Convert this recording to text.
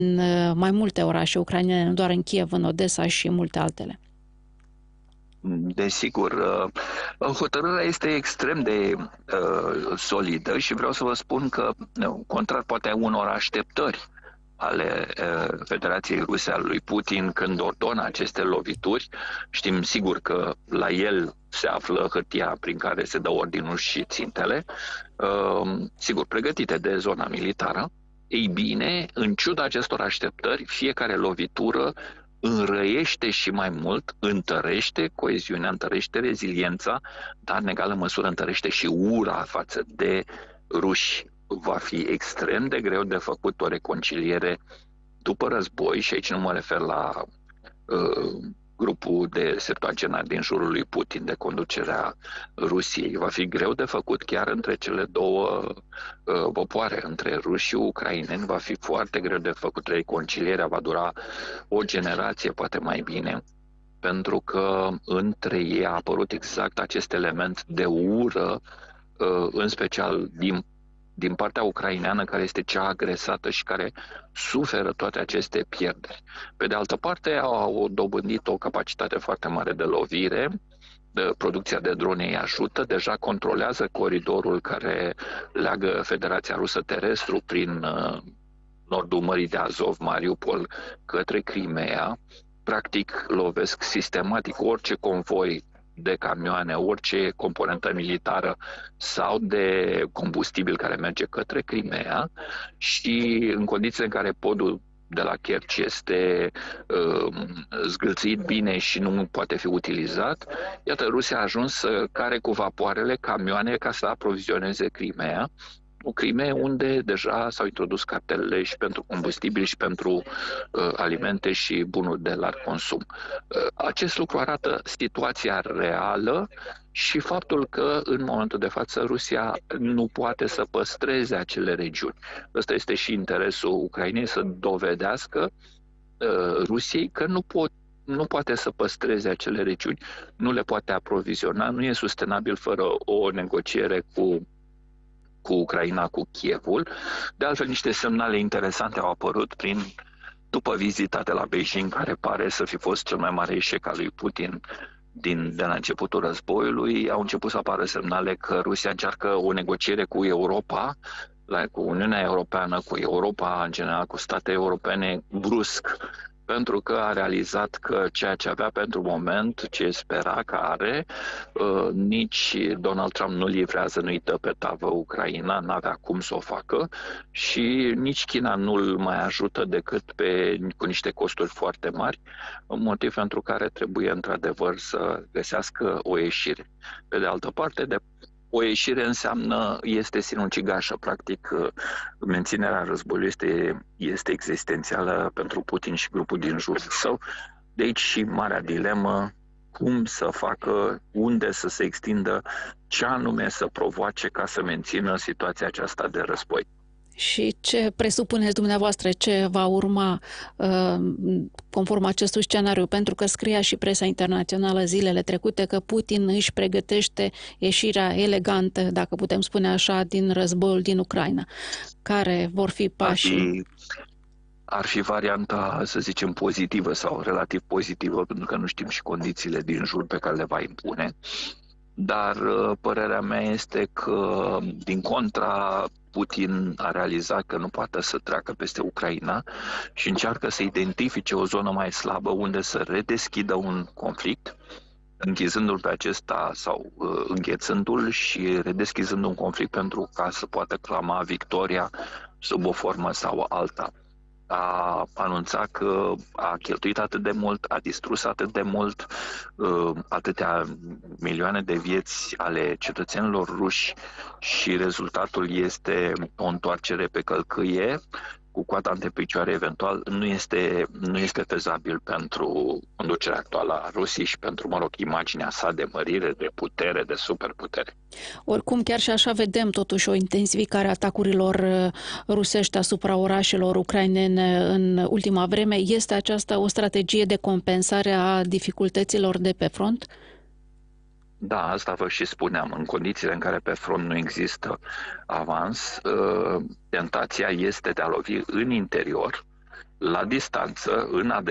în mai multe orașe ucrainene, nu doar în Kiev, în Odessa și multe altele. Desigur, hotărârea este extrem de solidă și vreau să vă spun că, contrar poate unor așteptări ale Federației Ruse, al lui Putin, când ordonă aceste lovituri, știm sigur că la el se află hârtia prin care se dă ordinul și țintele, sigur, pregătite de zona militară. Ei bine, în ciuda acestor așteptări, fiecare lovitură înrăiește și mai mult, întărește coeziunea, întărește reziliența, dar în egală măsură întărește și ura față de ruși. Va fi extrem de greu de făcut o reconciliere după război, și aici nu mă refer la grupul de septuagenari din jurul lui Putin, de conducerea Rusiei. Va fi greu de făcut chiar între cele două popoare, între ruși și ucraineni. Va fi foarte greu de făcut. Reconcilierea va dura o generație, poate mai bine, pentru că între ei a apărut exact acest element de ură, în special din partea ucraineană, care este cea agresată și care suferă toate aceste pierderi. Pe de altă parte, au dobândit o capacitate foarte mare de lovire, producția de drone îi ajută, deja controlează coridorul care leagă Federația Rusă terestru prin nordul Mării de Azov, Mariupol, către Crimea. Practic lovesc sistematic orice convoi de camioane, orice componentă militară sau de combustibil care merge către Crimea, și în condițiile în care podul de la Kerch este zgâlțit bine și nu poate fi utilizat, iată, Rusia a ajuns să care cu vapoarele camioane ca să aprovizioneze Crimea, o Crimea unde deja s-au introdus cartelele și pentru combustibil și pentru alimente și bunuri de larg consum. Acest lucru arată situația reală și faptul că în momentul de față Rusia nu poate să păstreze acele regiuni. Ăsta este și interesul Ucrainei, să dovedească Rusiei că nu poate să păstreze acele regiuni, nu le poate aproviziona, nu e sustenabil fără o negociere cu Ucraina, cu Kievul. De altfel, niște semnale interesante au apărut după vizita de la Beijing, care pare să fi fost cel mai mare eșec al lui Putin de la începutul războiului. Au început să apară semnale că Rusia încearcă o negociere cu Europa, cu Uniunea Europeană, cu Europa în general, cu state europene, brusc, pentru că a realizat că ceea ce avea pentru moment, ce spera că are, nici Donald Trump nu livrează, nu-i dă pe tavă Ucraina, n-avea cum să o facă, și nici China nu-l mai ajută decât cu niște costuri foarte mari, un motiv pentru care trebuie într-adevăr să găsească o ieșire. Pe de altă parte, o ieșire este sinucigașă, practic menținerea războiului este existențială pentru Putin și grupul din jurul său. De aici și marea dilemă, cum să facă, unde să se extindă, ce anume să provoace ca să mențină situația aceasta de război. Și ce presupuneți dumneavoastră, ce va urma conform acestui scenariu? Pentru că scria și presa internațională zilele trecute că Putin își pregătește ieșirea elegantă, dacă putem spune așa, din războiul din Ucraina. Care vor fi pașii? Ar fi varianta, să zicem, pozitivă sau relativ pozitivă, pentru că nu știm și condițiile din jur pe care le va impune. Dar părerea mea este că, din contra, Putin a realizat că nu poate să treacă peste Ucraina și încearcă să identifice o zonă mai slabă unde să redeschidă un conflict, închizându-l pe acesta sau înghețându-l și redeschizând un conflict pentru ca să poată clama victoria sub o formă sau alta. A anunțat că a cheltuit atât de mult, a distrus atât de mult, atâtea milioane de vieți ale cetățenilor ruși, și rezultatul este o întoarcere pe călcâie, cu coata între picioare eventual, nu este fezabil pentru conducerea actuală a Rusiei și pentru, imaginea sa de mărire, de putere, de superputere. Oricum, chiar și așa vedem totuși o intensificare a atacurilor rusești asupra orașelor ucrainene în ultima vreme. Este aceasta o strategie de compensare a dificultăților de pe front? Da, asta vă și spuneam. În condițiile în care pe front nu există avans, tentația este de a lovi în interior, la distanță, în